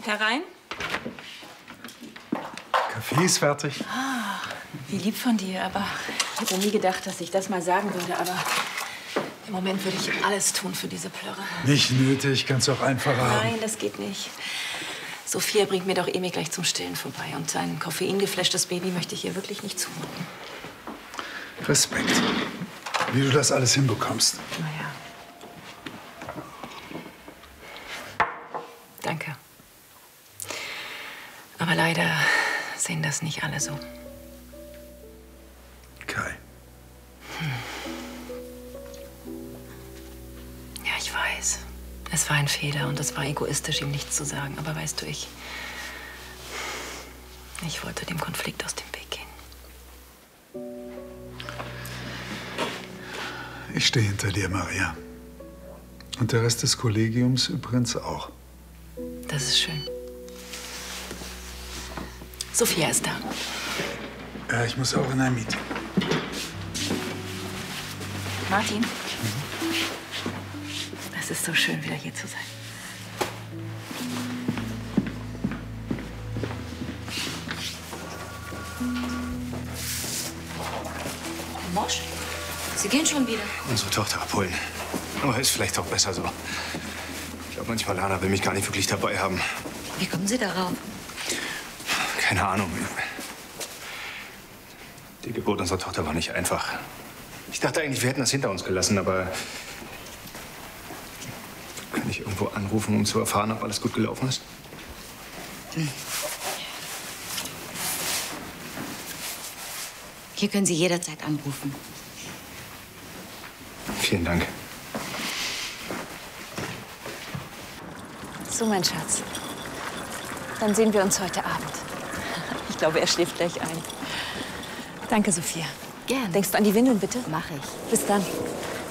Herein? Kaffee ist fertig. Ah, wie lieb von dir, aber ich hätte nie gedacht, dass ich das mal sagen würde, aber im Moment würde ich alles tun für diese Plörre. Nicht nötig, kannst du auch einfacher haben. Nein, das geht nicht. Sophia bringt mir doch Emi gleich zum Stillen vorbei und ein koffeingefläschtes Baby möchte ich ihr wirklich nicht zumuten. Respekt, wie du das alles hinbekommst. Naja. Danke. Aber leider sehen das nicht alle so. Kai. Ja, ich weiß. Es war ein Fehler und es war egoistisch, ihm nichts zu sagen. Aber weißt du, ich wollte dem Konflikt aus dem Weg gehen. Ich stehe hinter dir, Maria. Und der Rest des Kollegiums übrigens auch. Das ist schön. Sophia ist da. Ja, ich muss auch in ein Meeting. Martin. Es ist so schön, wieder hier zu sein. Herr Mosch, Sie gehen schon wieder. Unsere Tochter abholen. Aber ist vielleicht auch besser so. Ich glaube, manchmal Lana will mich gar nicht wirklich dabei haben. Wie kommen Sie darauf? Keine Ahnung. Die Geburt unserer Tochter war nicht einfach. Ich dachte eigentlich, wir hätten das hinter uns gelassen, aber kann ich irgendwo anrufen, um zu erfahren, ob alles gut gelaufen ist? Hier können Sie jederzeit anrufen. Vielen Dank. So, mein Schatz. Dann sehen wir uns heute Abend. Ich glaube, er schläft gleich ein. Danke, Sophia. Gern. Denkst du an die Windeln, bitte? Mach ich. Bis dann.